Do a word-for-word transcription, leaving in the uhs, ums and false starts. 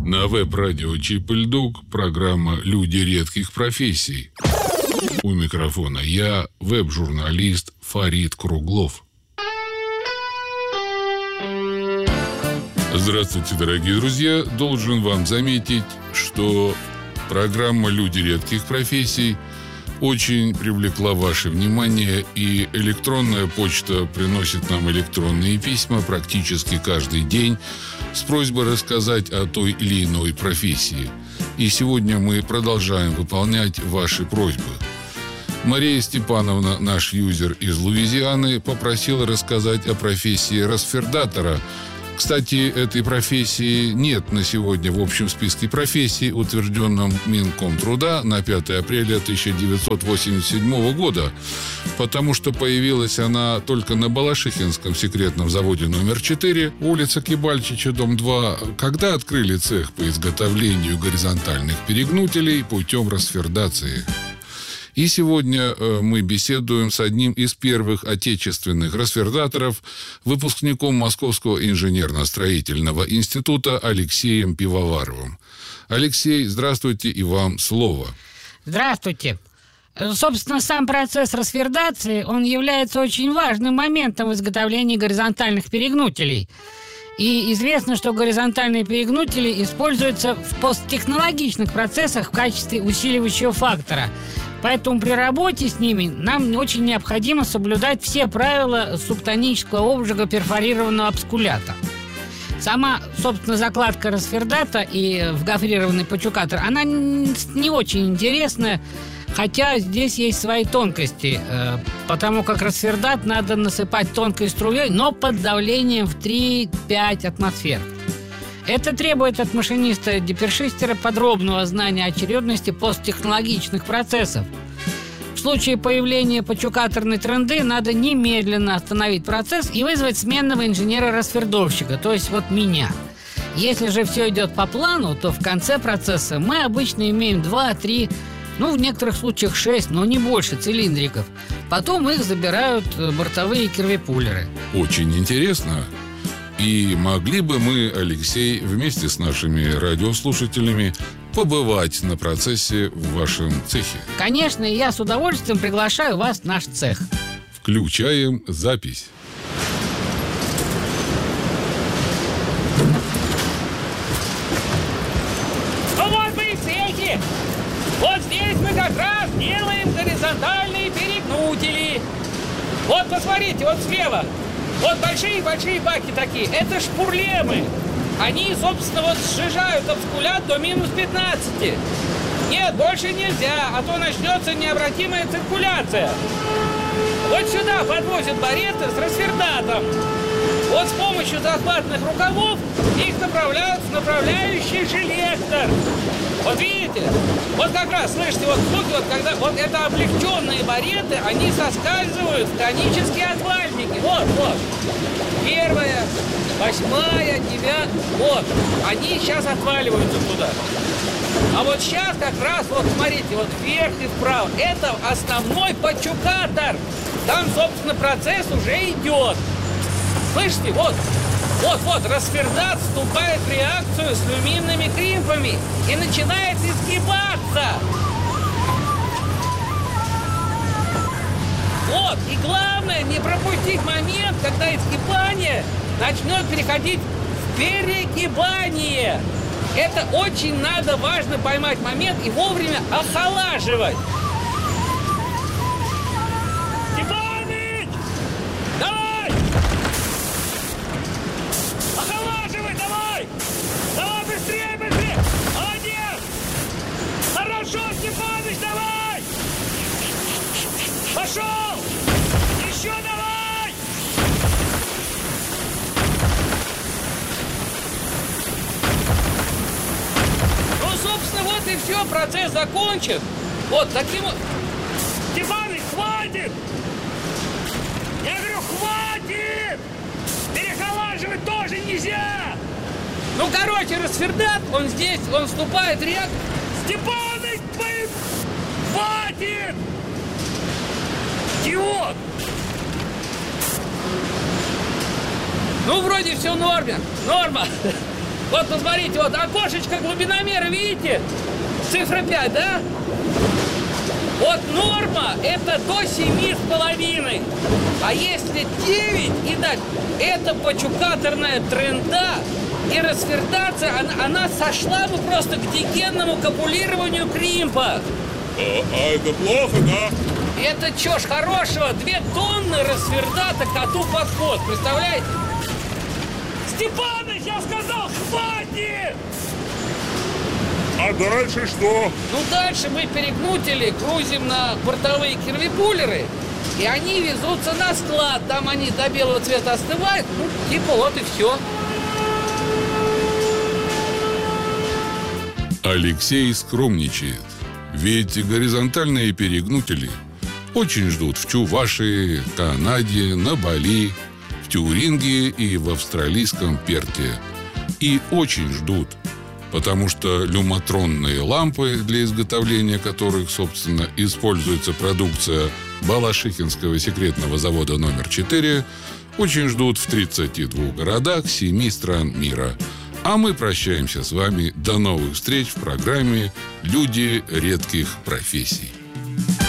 На веб-радио Чип и Дуг программа «Люди редких профессий». У микрофона я, веб-журналист Фарид Круглов. Здравствуйте, дорогие друзья. Должен вам заметить, что программа «Люди редких профессий» очень привлекла ваше внимание, и электронная почта приносит нам электронные письма практически каждый день с просьбой рассказать о той или иной профессии. И сегодня мы продолжаем выполнять ваши просьбы. Мария Степановна, наш юзер из Луизианы, попросила рассказать о профессии расфердатора. Кстати, этой профессии нет на сегодня в общем списке профессий, утвержденном Минкомтруда на пятое апреля тысяча девятьсот восемьдесят седьмого года, потому что появилась она только на Балашихинском секретном заводе номер четыре, улица Кибальчича, дом два, когда открыли цех по изготовлению горизонтальных перегнутелей путем расфердации. И сегодня мы беседуем с одним из первых отечественных расфердаторов, выпускником Московского инженерно-строительного института Алексеем Пивоваровым. Алексей, здравствуйте, и вам слово. Здравствуйте. Собственно, сам процесс расфердации, он является очень важным моментом в изготовлении горизонтальных перегнутелей. И известно, что горизонтальные перегнутели используются в посттехнологичных процессах в качестве усиливающего фактора. Поэтому при работе с ними нам очень необходимо соблюдать все правила субтонического обжига перфорированного обскулята. Сама, собственно, закладка расфердата и вгофрированный пачукатор, она не очень интересная, хотя здесь есть свои тонкости, потому как расфердат надо насыпать тонкой струей, но под давлением в три-пять атмосфер. Это требует от машиниста-депершистера подробного знания очередности посттехнологичных процессов. В случае появления пачукаторной тренды надо немедленно остановить процесс и вызвать сменного инженера-расфердовщика, то есть вот меня. Если же все идет по плану, то в конце процесса мы обычно имеем два-три, ну в некоторых случаях шесть, но не больше цилиндриков. Потом их забирают бортовые кирвипулеры. Очень интересно. И могли бы мы, Алексей, вместе с нашими радиослушателями побывать на процессе в вашем цехе? Конечно, и я с удовольствием приглашаю вас в наш цех. Включаем запись. Ну вот мы и в цехе. Вот здесь мы как раз делаем горизонтальные перегнутели. Вот посмотрите, вот слева. Вот большие-большие баки такие, это шпурлемы. Они, собственно, вот сжижают обскулят до минус пятнадцати. Нет, больше нельзя, а то начнется необратимая циркуляция. Вот сюда подвозят бареты с расфердатом. Вот с помощью захватных рукавов их направляют в направляющий селектор. Вот видите? Вот как раз, слышите, вот звуки, вот когда вот это облегченные бареты, они соскальзывают в конические отвальники. Вот, вот. Первая, восьмая, девятая. Вот. Они сейчас отваливаются туда. А вот сейчас как раз, вот смотрите, вот вверх и вправо. Это основной пачукатор. Там, собственно, процесс уже идет. Слышите, вот. Вот-вот, расфердат вступает в реакцию с люминными кримпами и начинает изгибаться. Вот, и главное, не пропустить момент, когда изгибание начнет переходить в перегибание. Это очень надо, важно поймать момент и вовремя охолаживать. Степаныч! Давай! Охолаживай, давай! Давай быстрее, быстрее! Молодец! Хорошо, Степаныч, давай! Пошел! Еще давай! Ну, собственно, вот и все, процесс закончен. Вот таким вот... Степаныч, хватит! Я говорю, хватит! Перехолаживать тоже нельзя! Ну, короче, расфердат, он здесь, он вступает в реакцию. Степаныч, твой... Хватит! Идиот! Ну, вроде все норма. Норма. Вот посмотрите, вот окошечко глубиномера, видите? Цифра пять, да? Вот норма – это до семи с половиной. А если девять и дальше, это почукаторная тренда. И расфердация, она, она сошла бы просто к дигенному копулированию Кримпа. А, а это плохо, да? Это чё ж хорошего? Две тонны расфердата коту под хвост, представляете? Степаныч, я сказал, хватит! А дальше что? Ну, дальше мы перегнутили, грузим на бортовые кирвипулеры, и они везутся на склад. Там они до белого цвета остывают, ну, типа вот и все. Алексей скромничает, ведь горизонтальные перегнутели очень ждут в Чувашии, Канаде, на Бали, в Тюринге и в австралийском Перте. И очень ждут, потому что люматронные лампы, для изготовления которых, собственно, используется продукция Балашихинского секретного завода номер четыре, очень ждут в тридцати двух городах семи стран мира. А мы прощаемся с вами. До новых встреч в программе «Люди редких профессий».